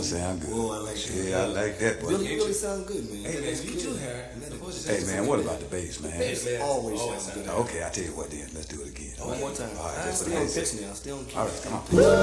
sound good. Oh, I like that. Yeah, I like that, boy. Really sound good, man. Hey, man, you too, Harry. Hey, man, what about the bass, man? Bass, man. Always sounds good. Okay, I'll tell you what then. Let's do it again. One more time. All right, just for the Stay on bass. pitch now. Stay on key. All right, come on.